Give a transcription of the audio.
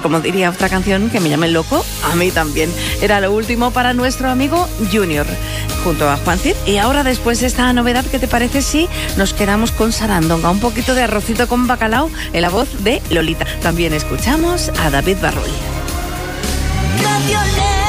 como diría otra canción, que me llame loco, a mí también. Era lo último para nuestro amigo Junior, junto a Juan Cid. Y ahora, después de esta novedad, ¿qué te parece si nos quedamos con Sarandonga? Un poquito de arrocito con bacalao en la voz de Lolita. También escuchamos a David Barrull. No violé